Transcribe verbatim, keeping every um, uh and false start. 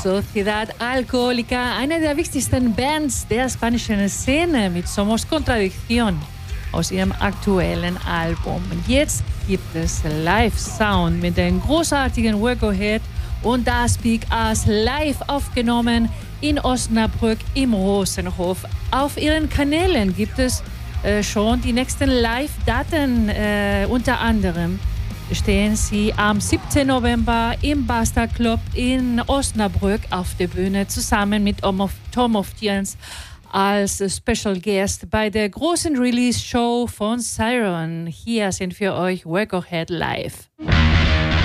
Sociedad Alcohólica, eine der wichtigsten Bands der spanischen Szene mit Somos Contradicción aus ihrem aktuellen Album. Jetzt gibt es Live-Sound mit dem großartigen Work-O-Head und das Speak Us live aufgenommen in Osnabrück im Rosenhof. Auf ihren Kanälen gibt es äh, schon die nächsten Live-Daten, äh, unter anderem stehen sie am siebten November im Basta Club in Osnabrück auf der Bühne zusammen mit Tom of Tierns als Special Guest bei der großen Release-Show von Siren. Hier sind für euch Work-O-Head live.